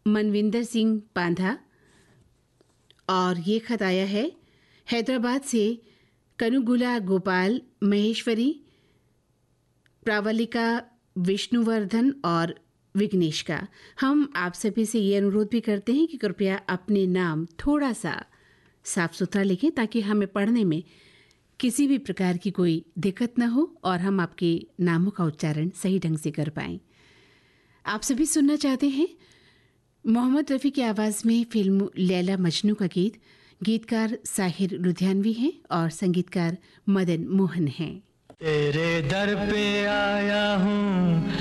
मनविंदर सिंह पांधा। और ये खत आया है हैदराबाद से कनुगुला गोपाल महेश्वरी, प्रावलिका, विष्णुवर्धन और विघ्नेश का। हम आप सभी से ये अनुरोध भी करते हैं कि कृपया अपने नाम थोड़ा सा साफ सुथरा लिखें ताकि हमें पढ़ने में किसी भी प्रकार की कोई दिक्कत न हो और हम आपके नामों का उच्चारण सही ढंग से कर पाएं। आप सभी सुनना चाहते हैं मोहम्मद रफ़ी की आवाज़ में फिल्म लैला मजनू का गीत। गीतकार साहिर लुधियानवी हैं और संगीतकार मदन मोहन हैं। तेरे दर पे आया हूँ